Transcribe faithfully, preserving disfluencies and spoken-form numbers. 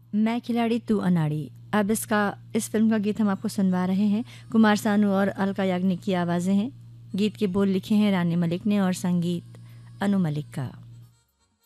मैं खिलाड़ी तू अनाड़ी। अब इसका इस फिल्म का गीत हम आपको सुनवा रहे हैं। कुमार सानू और अलका याग्निक की आवाज़ें हैं। गीत के बोल लिखे हैं रानी मलिक ने और संगीत अनु मलिक का।